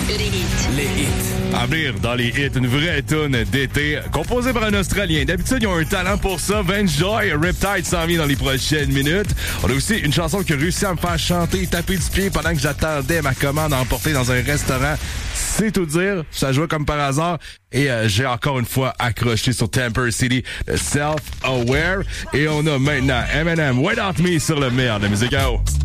Les hits. Les hits. À venir dans les hits, une vraie toune d'été composée par un Australien. D'habitude, ils ont un talent pour ça. Vance Joy, Riptide s'en vient dans les prochaines minutes. On a aussi une chanson qui a réussi à me faire chanter, taper du pied pendant que j'attendais ma commande à emporter dans un restaurant. C'est tout dire, ça jouait comme par hasard. Et j'ai encore une fois accroché sur Temper City, Self-Aware. Et on a maintenant Eminem, Without Me sur le meilleur de la musique.